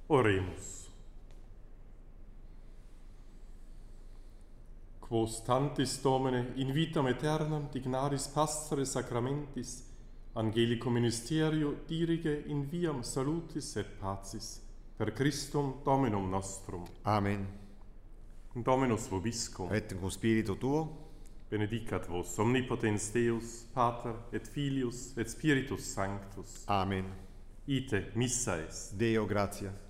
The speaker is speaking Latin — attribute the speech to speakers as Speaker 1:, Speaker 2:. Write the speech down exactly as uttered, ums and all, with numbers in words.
Speaker 1: Oremus. Quos tantis Domine invitam aeternam dignaris pastere sacramentis, Angelicum ministerio dirige in viam salutis et pacis, per Christum Dominum nostrum.
Speaker 2: Amen.
Speaker 1: Dominus vobiscum.
Speaker 2: Et cum spiritu tuo,
Speaker 1: Benedicat vos omnipotens Deus, Pater et Filius et Spiritus Sanctus.
Speaker 2: Amen.
Speaker 1: Ite missa est.
Speaker 2: Deo gratias.